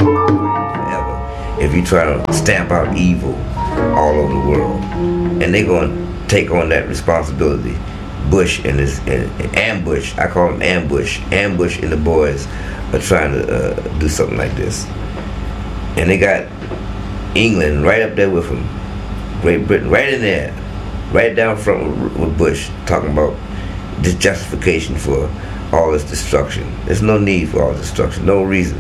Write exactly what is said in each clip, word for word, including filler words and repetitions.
forever if you try to stamp out evil all over the world. And they're going to take on that responsibility. Bush and his and ambush, I call him ambush. Ambush and the boys are trying to uh, do something like this. And they got England right up there with them. Great Britain right in there. Right down front with Bush, talking about this justification for all this destruction. There's no need for all this destruction, no reason.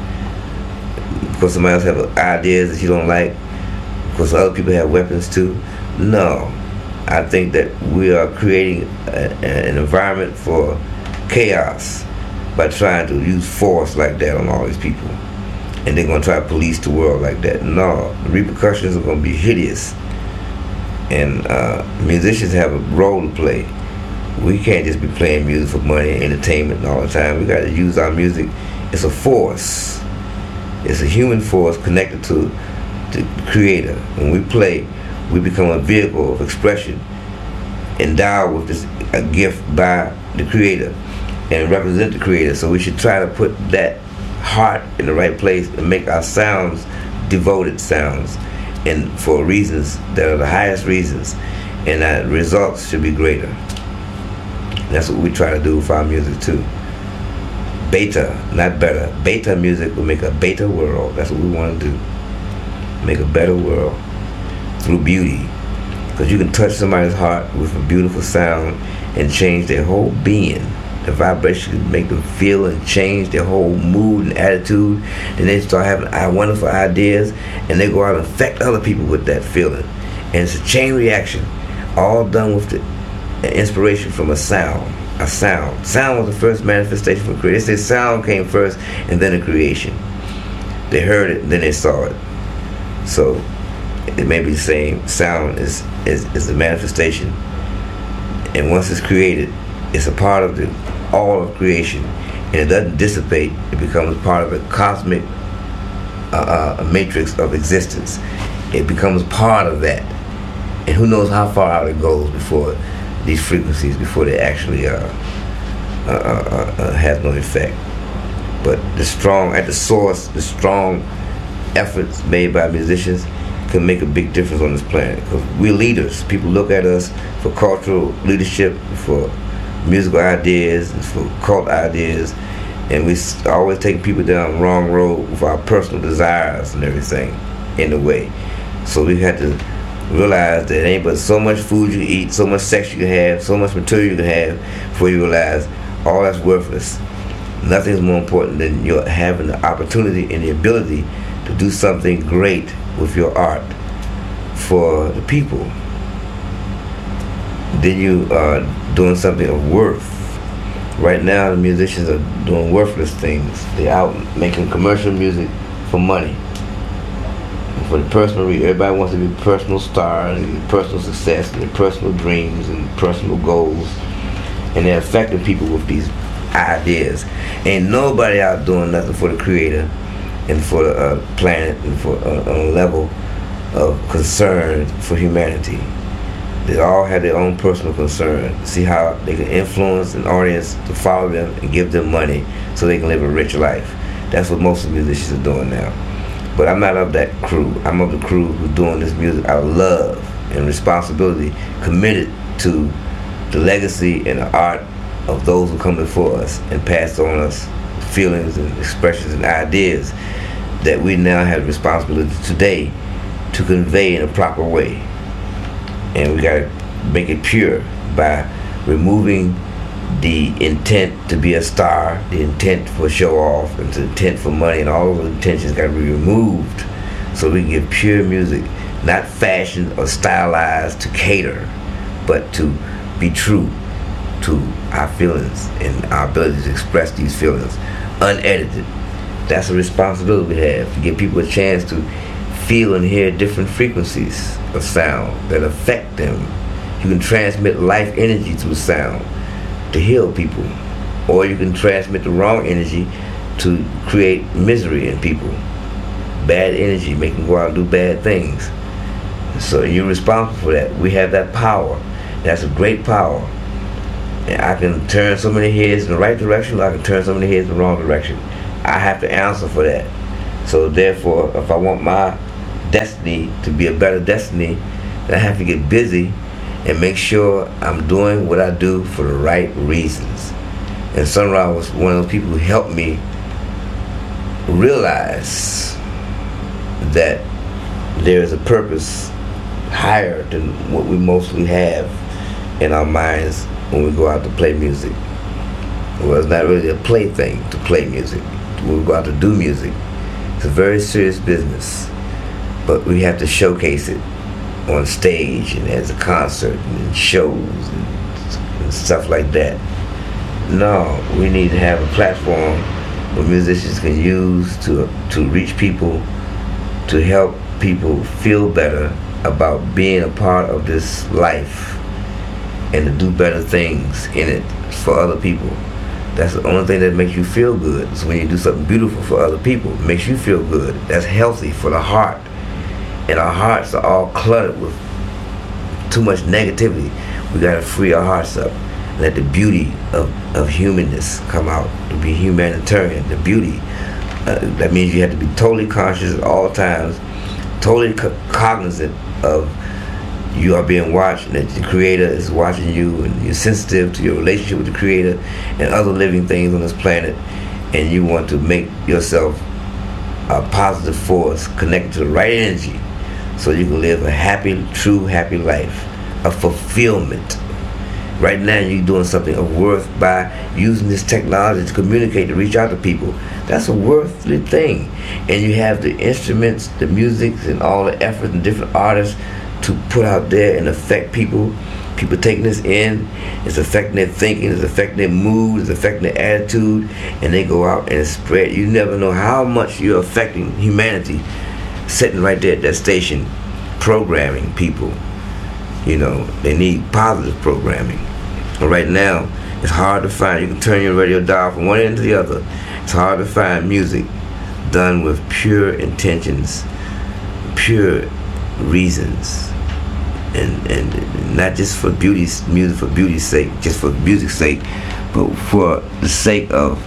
Because somebody else have ideas that you don't like, because other people have weapons too. No, I think that we are creating a, an environment for chaos by trying to use force like that on all these people. And they're going to try to police the world like that. No, the repercussions are going to be hideous. And uh, musicians have a role to play. We can't just be playing music for money and entertainment all the time. We got to use our music. It's a force. It's a human force connected to the Creator. When we play, we become a vehicle of expression, endowed with this a gift by the Creator, and represent the Creator. So we should try to put that heart in the right place and make our sounds devoted sounds, and for reasons that are the highest reasons, and that results should be greater. That's what we try to do with our music too. Beta, not better. Beta music will make a beta world. That's what we want to do. Make a better world through beauty. Because you can touch somebody's heart with a beautiful sound and change their whole being. The vibration can make them feel and change their whole mood and attitude. And they start having wonderful ideas, and they go out and affect other people with that feeling. And it's a chain reaction, all done with the inspiration from a sound. A sound. Sound was the first manifestation for creation. They say sound came first and then the creation. They heard it and then they saw it. So it may be the same. Sound is, is, is the manifestation. And once it's created, it's a part of the all of creation. And it doesn't dissipate. It becomes part of a cosmic uh, uh, matrix of existence. It becomes part of that. And who knows how far out it goes before these frequencies, before they actually uh, uh, uh, uh, have no effect. But the strong, at the source, the strong efforts made by musicians can make a big difference on this planet. Because we're leaders. People look at us for cultural leadership, for musical ideas, and for cult ideas, and we always take people down the wrong road with our personal desires and everything in the way. So we had to realize that it ain't but so much food you eat, so much sex you can have, so much material you can have, before you realize all that's worthless. Nothing's more important than your having the opportunity and the ability to do something great with your art for the people. Then you are doing something of worth. Right now the musicians are doing worthless things. They're out making commercial music for money. For the personal reason, everybody wants to be a personal star and personal success and their personal dreams and personal goals, and they're affecting people with these ideas. Ain't nobody out doing nothing for the Creator and for the uh, planet and for uh, on a level of concern for humanity. They all have their own personal concern. See how they can influence an audience to follow them and give them money so they can live a rich life. That's what most of the musicians are doing now. But I'm not of that crew. I'm of the crew who's doing this music out of love and responsibility, committed to the legacy and the art of those who come before us and passed on us feelings and expressions and ideas that we now have the responsibility today to convey in a proper way. And we gotta make it pure by removing the intent to be a star, the intent for show off, and the intent for money, and all those intentions got to be removed so we can get pure music, not fashioned or stylized to cater, but to be true to our feelings and our ability to express these feelings unedited. That's a responsibility we have, to give people a chance to feel and hear different frequencies of sound that affect them. You can transmit life energy through sound to heal people, or you can transmit the wrong energy to create misery in people. Bad energy, make them go out and do bad things. So you're responsible for that. We have that power. That's a great power. And I can turn so many heads in the right direction, or I can turn so many heads in the wrong direction. I have to answer for that. So therefore, if I want my destiny to be a better destiny, then I have to get busy and make sure I'm doing what I do for the right reasons. And Sun Ra was one of those people who helped me realize that there is a purpose higher than what we mostly have in our minds when we go out to play music. Well, it's not really a plaything to play music. When we go out to do music, it's a very serious business, but we have to showcase it on stage and as a concert and shows and, and stuff like that. No, we need to have a platform where musicians can use to to reach people, to help people feel better about being a part of this life and to do better things in it for other people. That's the only thing that makes you feel good. Is when you do something beautiful for other people. It makes you feel good. That's healthy for the heart. And our hearts are all cluttered with too much negativity. We gotta free our hearts up. Let the beauty of, of humanness come out. To be humanitarian, the beauty. Uh, that means you have to be totally conscious at all times, totally co- cognizant of you are being watched, and that the Creator is watching you, and you're sensitive to your relationship with the Creator and other living things on this planet, and you want to make yourself a positive force connected to the right energy so you can live a happy, true happy life, a fulfillment. Right now you're doing something of worth by using this technology to communicate, to reach out to people. That's a worthly thing. And you have the instruments, the music, and all the effort and different artists to put out there and affect people. People taking this in, it's affecting their thinking, it's affecting their mood, it's affecting their attitude, and they go out and spread. You never know how much you're affecting humanity sitting right there at that station programming people. You know, they need positive programming. But right now, it's hard to find. You can turn your radio dial from one end to the other. It's hard to find music done with pure intentions, pure reasons, and and not just for beauty's music for beauty's sake, just for music's sake, but for the sake of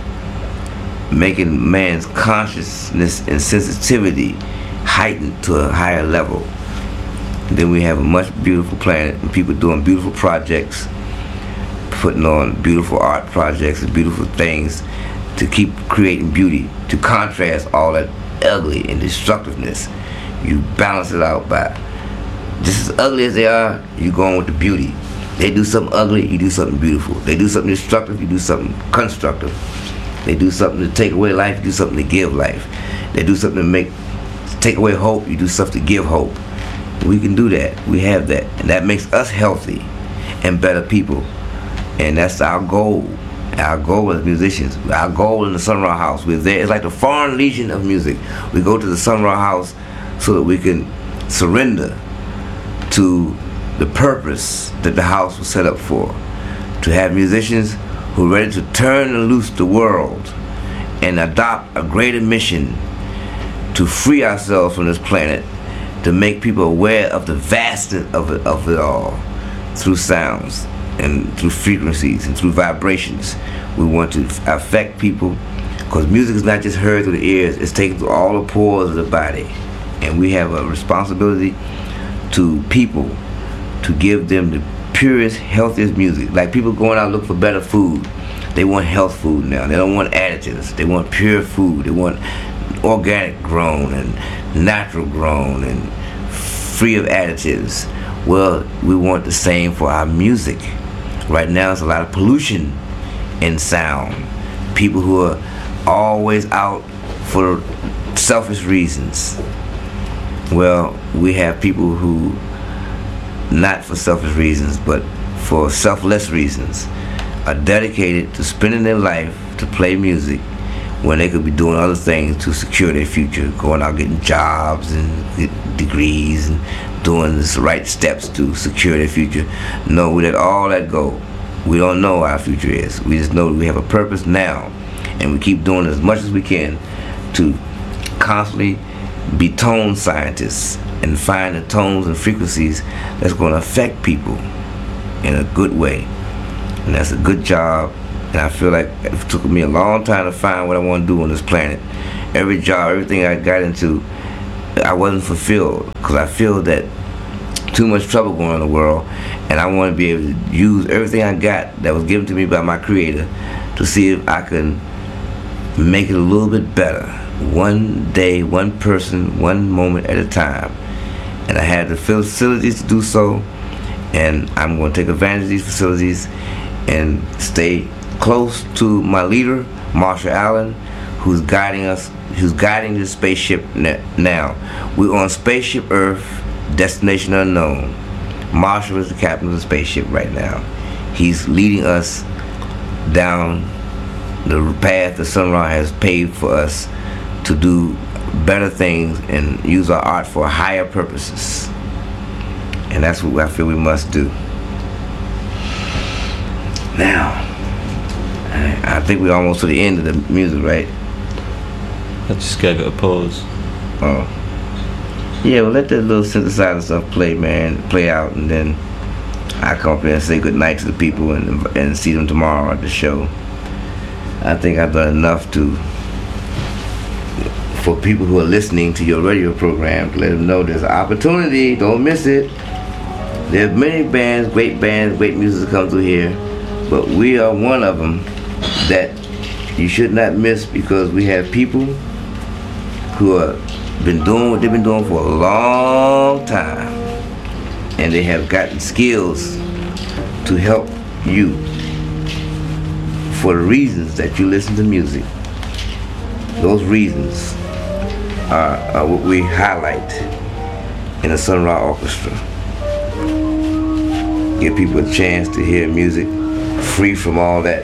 making man's consciousness and sensitivity heightened to a higher level. And then we have a much beautiful planet and people doing beautiful projects, putting on beautiful art projects and beautiful things to keep creating beauty, to contrast all that ugly and destructiveness. You balance it out by, just as ugly as they are, you go on with the beauty. They do something ugly, you do something beautiful. They do something destructive, you do something constructive. They do something to take away life, you do something to give life. They do something to make, to take away hope, you do something to give hope. We can do that. We have that. And that makes us healthy and better people. And that's our goal. Our goal as musicians. Our goal in the Sun Ra House. We're there. It's like the Foreign Legion of music. We go to the Sun Ra House so that we can surrender to the purpose that the house was set up for. To have musicians who are ready to turn and loose the world and adopt a greater mission to free ourselves from this planet, to make people aware of the vastness of it, of it all, through sounds and through frequencies and through vibrations. We want to affect people, because music is not just heard through the ears, it's taken through all the pores of the body. And we have a responsibility to people to give them the purest, healthiest music. Like people going out looking for better food. They want health food now. They don't want additives. They want pure food. They want organic grown and natural grown and free of additives. Well, we want the same for our music. Right now there's a lot of pollution in sound. People who are always out for selfish reasons. Well, we have people who, not for selfish reasons, but for selfless reasons, are dedicated to spending their life to play music when they could be doing other things to secure their future, going out getting jobs and get degrees and doing the right steps to secure their future. No, we let all that go. We don't know what our future is. We just know that we have a purpose now, and we keep doing as much as we can to constantly be tone scientists and find the tones and frequencies that's going to affect people in a good way. And that's a good job. And I feel like it took me a long time to find what I want to do on this planet. every job, everything I got into, I wasn't fulfilled because I feel that too much trouble going on in the world, and I want to be able to use everything I got that was given to me by my Creator to see if I can make it a little bit better, one day, one person, one moment at a time. And I had the facilities to do so, and I'm going to take advantage of these facilities and stay close to my leader, Marshall Allen, who's guiding us, who's guiding the spaceship now. We're on Spaceship Earth, destination unknown. Marshall is the captain of the spaceship right now. He's leading us down the path the Sun Ra has paved for us to do better things and use our art for higher purposes. And that's what I feel we must do. Now, I, I think we're almost to the end of the music, right? I just gave it a pause. Oh. Yeah, well, let that little synthesizer stuff play, man, play out, and then I come up here and say good night to the people and and see them tomorrow at the show. I think I've done enough to, for people who are listening to your radio program, to let them know there's an opportunity. Don't miss it. There are many bands, great bands, great music that come through here, but we are one of them that you should not miss because we have people who are been doing what they've been doing for a long time, and they have gotten skills to help you for the reasons that you listen to music. Those reasons are, are what we highlight in the Sun Ra Orchestra. Give people a chance to hear music free from all that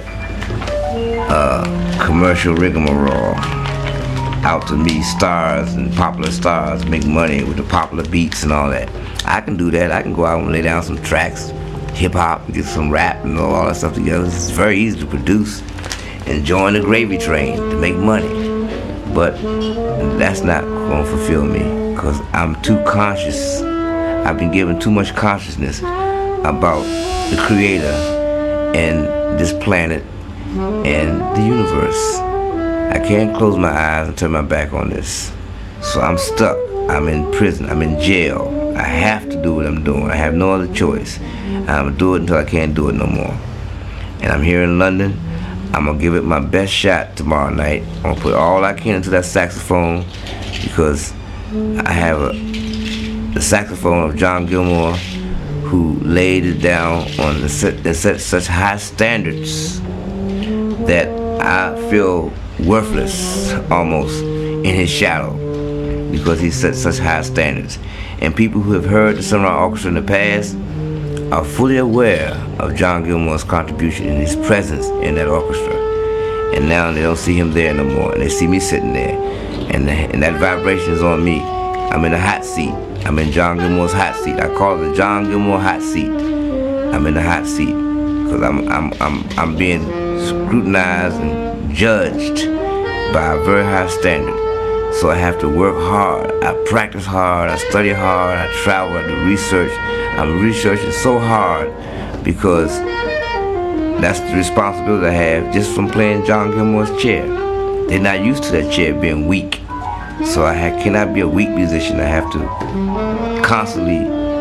uh, commercial rigmarole. Out to meet stars and popular stars, make money with the popular beats and all that. I can do that. I can go out and lay down some tracks, hip hop, get some rap and all that stuff together. It's very easy to produce and join the gravy train to make money. But that's not going to fulfill me because I'm too conscious. I've been given too much consciousness about the Creator and this planet and the universe. I can't close my eyes and turn my back on this. So I'm stuck. I'm in prison. I'm in jail. I have to do what I'm doing. I have no other choice. I'm going to do it until I can't do it no more. And I'm here in London. I'm going to give it my best shot tomorrow night. I'm going to put all I can into that saxophone because I have a, the saxophone of John Gilmore, who laid it down on the set, and set such high standards that I feel worthless almost in his shadow because he set such high standards. And people who have heard the Sun Ra Orchestra in the past are fully aware of John Gilmore's contribution and his presence in that orchestra. And now they don't see him there no more, and they see me sitting there, and, the, and that vibration is on me. I'm in a hot seat. I'm in John Gilmore's hot seat. I call it the John Gilmore hot seat. I'm in the hot seat because I'm I'm I'm I'm being scrutinized and judged by a very high standard. So I have to work hard. I practice hard. I study hard. I travel. I do research. I'm researching so hard because that's the responsibility I have just from playing John Gilmore's chair. They're not used to that chair being weak. So I ha- cannot be a weak musician. I have to constantly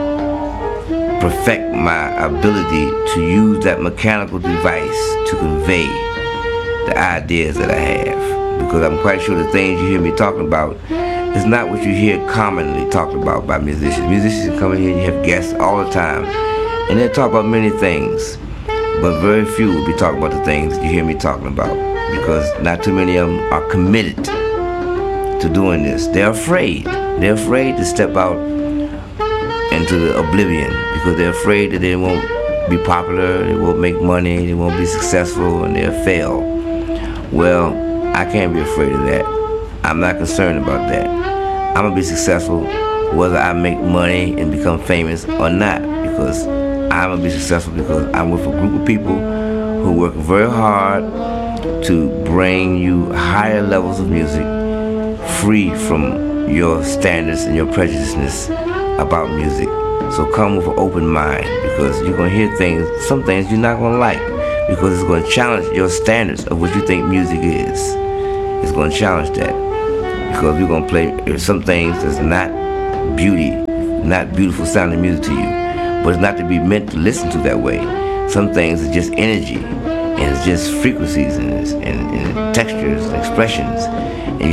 perfect my ability to use that mechanical device to convey the ideas that I have, because I'm quite sure the things you hear me talking about is not what you hear commonly talked about by musicians. Musicians come in here and you have guests all the time, and they talk about many things, but very few will be talking about the things you hear me talking about, because not too many of them are committed to doing this. They're afraid. They're afraid to step out into the oblivion because they're afraid that they won't be popular, they won't make money, they won't be successful, and they'll fail. Well, I can't be afraid of that. I'm not concerned about that. I'm gonna be successful whether I make money and become famous or not, because I'm gonna be successful because I'm with a group of people who work very hard to bring you higher levels of music, free from your standards and your prejudices about music. So come with an open mind, because you're gonna hear things, some things you're not gonna like, because it's gonna challenge your standards of what you think music is. It's gonna challenge that. because we're gonna play some things that's not beauty, not beautiful sounding music to you, but it's not to be meant to listen to that way. Some things are just energy, and it's just frequencies and, and, and textures and expressions, and you